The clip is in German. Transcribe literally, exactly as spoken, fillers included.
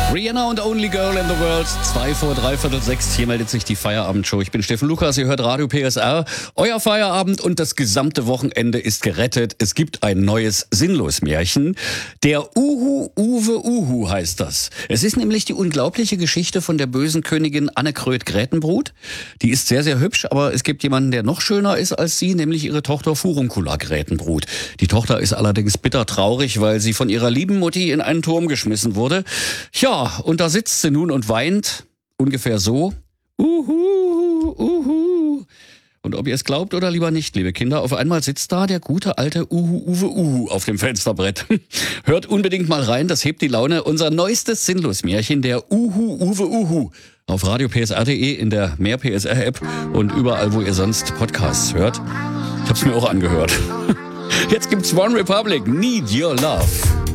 Rihanna und Only Girl in the World. Zwei vor dreiviertel sechs. Hier meldet sich die Feierabendshow. Ich bin Steffen Lukas. Ihr hört Radio P S R. Euer Feierabend und das gesamte Wochenende ist gerettet. Es gibt ein neues Sinnlos-Märchen. Der Uhu Uwe Uhu heißt das. Es ist nämlich die unglaubliche Geschichte von der bösen Königin Annekröt Grätenbrut. Die ist sehr, sehr hübsch, aber es gibt jemanden, der noch schöner ist als sie, nämlich ihre Tochter Furuncula Grätenbrut. Die Tochter ist allerdings bitter traurig, weil sie von ihrer lieben Mutti in einen Turm geschmissen wurde. Ja, und da sitzt sie nun und weint, ungefähr so. Uhu, uhu. Und ob ihr es glaubt oder lieber nicht, liebe Kinder, auf einmal sitzt da der gute alte Uhu Uwe Uhu auf dem Fensterbrett. Hört unbedingt mal rein, das hebt die Laune. Unser neuestes Sinnlos-Märchen, der Uhu Uwe Uhu. Auf radio p s r punkt d e, in der Mehr P S R App und überall, wo ihr sonst Podcasts hört. Ich hab's mir auch angehört. Jetzt gibt's One Republic, Need Your Love.